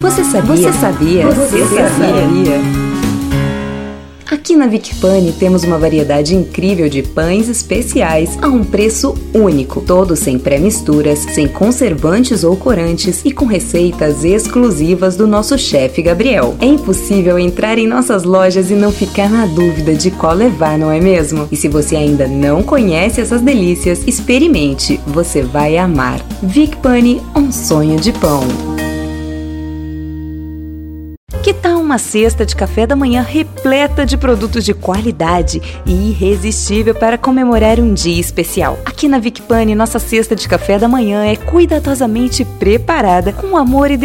Você sabia? Aqui na Vic Pane temos uma variedade incrível de pães especiais a um preço único, todos sem pré-misturas, sem conservantes ou corantes e com receitas exclusivas do nosso chefe Gabriel. É impossível entrar em nossas lojas e não ficar na dúvida de qual levar, não é mesmo? E se você ainda não conhece essas delícias, experimente, você vai amar. Vic Pane, um sonho de pão. Que tal uma cesta de café da manhã repleta de produtos de qualidade e irresistível para comemorar um dia especial? Aqui na Vic Pane, nossa cesta de café da manhã é cuidadosamente preparada com amor e